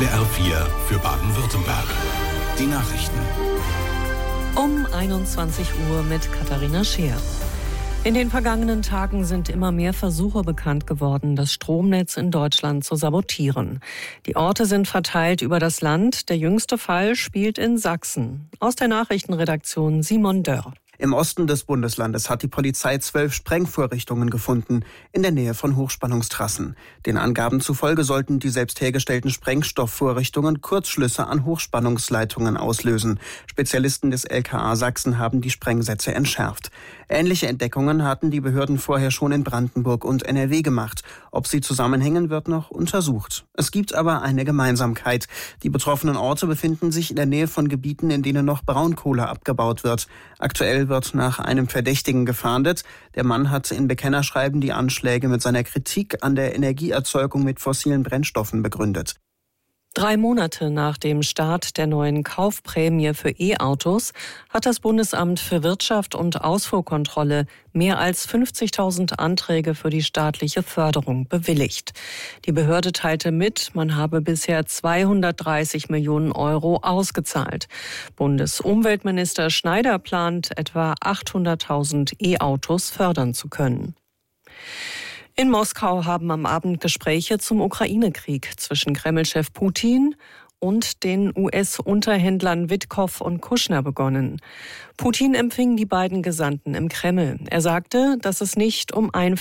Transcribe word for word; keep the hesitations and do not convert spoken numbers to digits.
S W R vier für Baden-Württemberg. Die Nachrichten. Um einundzwanzig Uhr mit Katharina Scheer. In den vergangenen Tagen sind immer mehr Versuche bekannt geworden, das Stromnetz in Deutschland zu sabotieren. Die Orte sind verteilt über das Land. Der jüngste Fall spielt in Sachsen. Aus der Nachrichtenredaktion Simon Dörr. Im Osten des Bundeslandes hat die Polizei zwölf Sprengvorrichtungen gefunden, in der Nähe von Hochspannungstrassen. Den Angaben zufolge sollten die selbst hergestellten Sprengstoffvorrichtungen Kurzschlüsse an Hochspannungsleitungen auslösen. Spezialisten des L K A Sachsen haben die Sprengsätze entschärft. Ähnliche Entdeckungen hatten die Behörden vorher schon in Brandenburg und N R W gemacht. Ob sie zusammenhängen, wird noch untersucht. Es gibt aber eine Gemeinsamkeit. Die betroffenen Orte befinden sich in der Nähe von Gebieten, in denen noch Braunkohle abgebaut wird. Aktuell wird nach einem Verdächtigen gefahndet. Der Mann hat in Bekennerschreiben die Anschläge mit seiner Kritik an der Energieerzeugung mit fossilen Brennstoffen begründet. Drei Monate nach dem Start der neuen Kaufprämie für E-Autos hat das Bundesamt für Wirtschaft und Ausfuhrkontrolle mehr als fünfzigtausend Anträge für die staatliche Förderung bewilligt. Die Behörde teilte mit, man habe bisher zweihundertdreißig Millionen Euro ausgezahlt. Bundesumweltminister Schneider plant, etwa achthunderttausend E-Autos fördern zu können. In Moskau haben am Abend Gespräche zum Ukraine-Krieg zwischen Kreml-Chef Putin und den U S-Unterhändlern Witkow und Kushner begonnen. Putin empfing die beiden Gesandten im Kreml. Er sagte, dass es nicht um ein